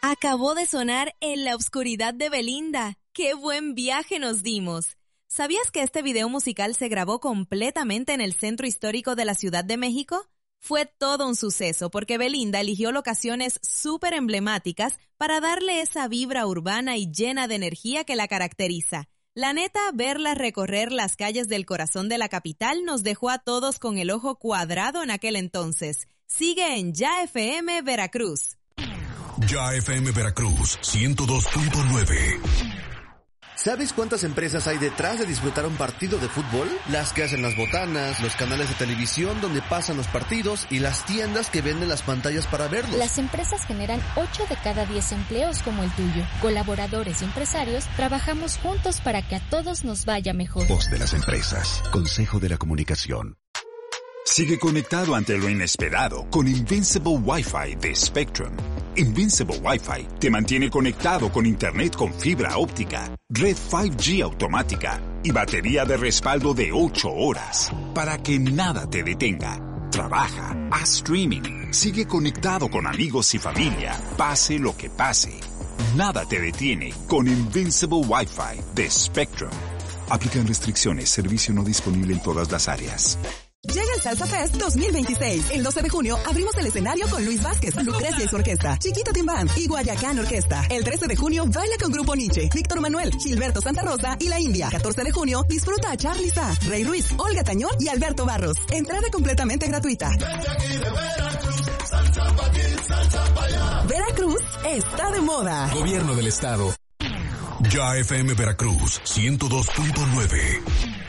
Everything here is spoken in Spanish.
Acabó de sonar En la oscuridad de Belinda. ¡Qué buen viaje nos dimos! ¿Sabías que este video musical se grabó completamente en el centro histórico de la Ciudad de México? Fue todo un suceso porque Belinda eligió locaciones súper emblemáticas para darle esa vibra urbana y llena de energía que la caracteriza. La neta, verla recorrer las calles del corazón de la capital nos dejó a todos con el ojo cuadrado en aquel entonces. Sigue en Ya FM Veracruz. Ya FM Veracruz 102.9. ¿Sabes cuántas empresas hay detrás de disfrutar un partido de fútbol? Las que hacen las botanas, los canales de televisión donde pasan los partidos y las tiendas que venden las pantallas para verlos. Las empresas generan 8 de cada 10 empleos como el tuyo. Colaboradores y empresarios trabajamos juntos para que a todos nos vaya mejor. Voz de las empresas. Consejo de la Comunicación. Sigue conectado ante lo inesperado con Invincible Wi-Fi de Spectrum. Invincible Wi-Fi te mantiene conectado con internet con fibra óptica, red 5G automática y batería de respaldo de 8 horas para que nada te detenga. Trabaja, haz streaming, sigue conectado con amigos y familia, pase lo que pase. Nada te detiene con Invincible Wi-Fi de Spectrum. Aplican restricciones, servicio no disponible en todas las áreas. Llega el Salsa Fest 2026. El 12 de junio abrimos el escenario con Luis Vázquez, Lucrecia y su orquesta, Chiquito Timbán y Guayacán Orquesta. El 13 de junio baila con Grupo Nietzsche, Víctor Manuel, Gilberto Santa Rosa y La India. 14 de junio disfruta a Charly Sá, Rey Ruiz, Olga Tañón y Alberto Barros. Entrada completamente gratuita. Veracruz está de moda. Gobierno del Estado. Ya FM Veracruz 102.9.